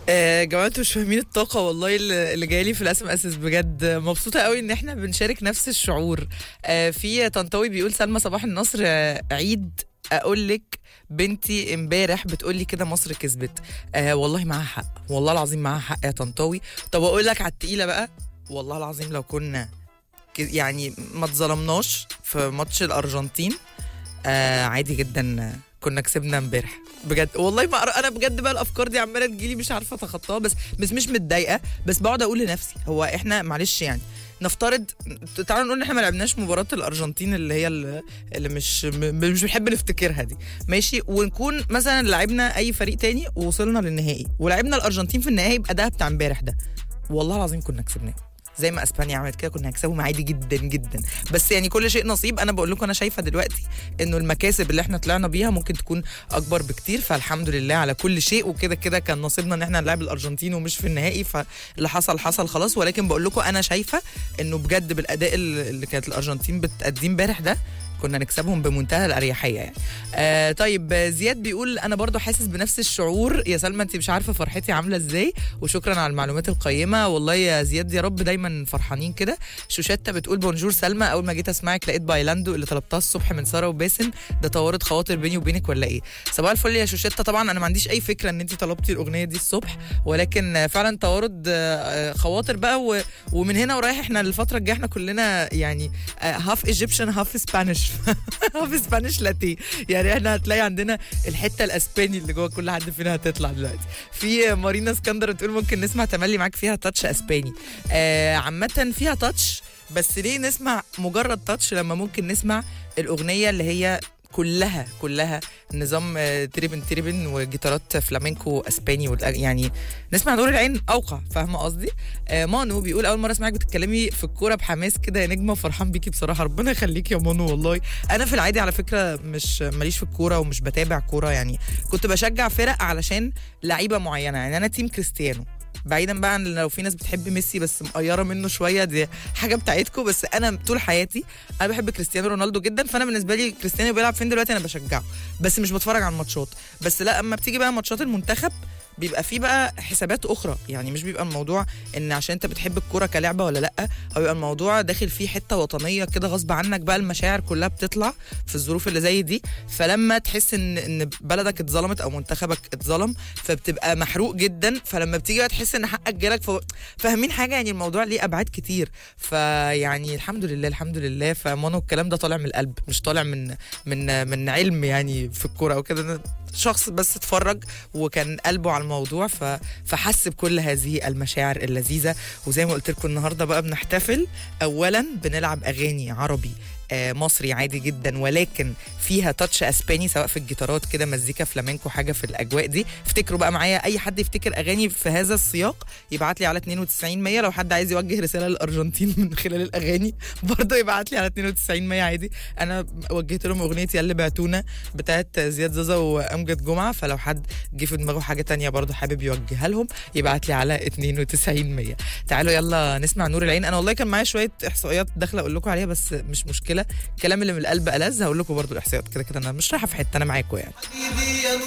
جماعة مش فاهمين الطاقة والله اللي جايلي في الاسم اسس بجد. مبسوطة قوي ان احنا بنشارك نفس الشعور. في طنطاوي بيقول سلمى صباح النصر، عيد اقول لك بنتي امبارح بتقول لي كده مصر كسبت. والله معاها حق، والله العظيم معاها حق يا طنطاوي. طب اقول لك على التقيلة بقى، والله العظيم لو كنا يعني ما اتظلمناش في ماتش الارجنتين، عادي جدا كنا كسبنا امبارح بجد. والله ما انا بجد بقى الافكار دي عماله تجيلي مش عارفه اتخطاها، بس مش متضايقه، بس بقعد اقول لنفسي هو احنا معلش يعني نفترض، تعالوا نقول ان احنا ما لعبناش مباراه الارجنتين اللي هي اللي مش بنحب نفتكرها دي، ماشي، ونكون مثلا لعبنا اي فريق تاني ووصلنا للنهائي ولعبنا الارجنتين في النهائي، يبقى ده بتاع امبارح ده والله العظيم كنا كسبناه. زي ما اسبانيا عملت كده كنا هنكسبهم عادي جدا جدا. بس يعني كل شيء نصيب. انا بقول لكم انا شايفه دلوقتي انه المكاسب اللي احنا طلعنا بيها ممكن تكون اكبر بكتير، فالحمد لله على كل شيء. وكده كده كان نصيبنا ان احنا نلعب الارجنتين ومش في النهائي، فاللي حصل حصل خلاص. ولكن بقول لكم انا شايفه انه بجد بالاداء اللي كانت الارجنتين بتقدم امبارح ده كنا نكسبهم بمنتهى الاريحيه يعني. طيب زياد بيقول انا برضو حاسس بنفس الشعور يا سلمى، انت مش عارفه فرحتي عامله ازاي، وشكرا على المعلومات القيمه. والله يا زياد يا رب دايما فرحانين كده. شوشته بتقول بونجور سلمى، اول ما جيت اسمعك لقيت بايلاندو اللي طلبتها الصبح من ساره وباسم، ده طورت خواطر بيني وبينك ولا ايه؟ صباح الفل يا شوشته. طبعا انا ما عنديش اي فكره ان انت طلبتي الاغنيه دي الصبح، ولكن فعلا تورد خواطر بقى. ومن هنا ورايح احنا الفتره الجايه احنا كلنا يعني هاف ايجيبشن هاف سبانيش في سبانيش لاتيه، يعني احنا هتلاقي عندنا الحته الاسباني اللي جوه كل حد فينا هتطلع دلوقتي. في مارينا اسكندر بتقول ممكن نسمع تملي معاك فيها تاتش اسباني. عامه فيها تاتش، بس ليه نسمع مجرد تاتش لما ممكن نسمع الاغنيه اللي هي كلها نظام تريبن وجيتارات فلامينكو اسباني، يعني نسمع نور العين اوقع، فاهمه قصدي؟ مانو بيقول اول مره اسمعك بتتكلمي في الكوره بحماس كده يا نجمه، فرحان بيكي بصراحه، ربنا يخليك يا مانو. والله انا في العادي على فكره مش ماليش في الكوره ومش بتابع كوره، يعني كنت بشجع فرق علشان لعيبه معينه، يعني انا تيم كريستيانو، بعيدا بقى عن لو في ناس بتحب ميسي بس مقيره منه شويه، دي حاجه بتاعتكم، بس انا طول حياتي انا بحب كريستيانو رونالدو جدا. فانا بالنسبه لي كريستيانو بيلعب فين دلوقتي انا بشجعه، بس مش بتفرج على الماتشات. بس لا، اما بتيجي بقى ماتشات المنتخب بيبقى فيه بقى حسابات اخرى، يعني مش بيبقى الموضوع ان عشان انت بتحب الكوره كلعبه ولا لا، او بيبقى الموضوع داخل فيه حته وطنيه كده غصب عنك، بقى المشاعر كلها بتطلع في الظروف اللي زي دي. فلما تحس ان بلدك اتظلمت او منتخبك اتظلم فبتبقى محروق جدا، فلما بتيجي بقى تحس ان حقك جالك فاهمين حاجه، يعني الموضوع ليه ابعاد كتير. فيعني الحمد لله. فمانو الكلام ده طالع من القلب، مش طالع من علم يعني في الكوره او كده، شخص بس اتفرج وكان قلبه على الموضوع فحس بكل هذه المشاعر اللذيذة. وزي ما قلت لكم النهاردة بقى بنحتفل، أولا بنلعب أغاني عربي مصري عادي جدا، ولكن فيها تاتش اسباني، سواء في الجيتارات كده مزيكا فلامينكو حاجه في الاجواء دي. افتكروا بقى معايا اي حد يفتكر اغاني في هذا السياق يبعت لي على 92 100. لو حد عايز يوجه رساله للارجنتين من خلال الاغاني برضه يبعت لي على 92 100 عادي. انا وجهت لهم اغنيه ياللي بعتونا بتاعت زياد زازا وامجد جمعه، فلو حد جه في دماغه حاجه تانية برضه حابب يوجهها لهم يبعت لي على 92 100. تعالوا يلا نسمع نور العين. انا والله كان معايا شويه احصائيات داخله اقول لكم عليها، بس مش مشكله، الكلام اللي من القلب ألذ. هقول لكم برضو الاحصائيات كده انا مش رايحه في حته، انا معاكم يعني.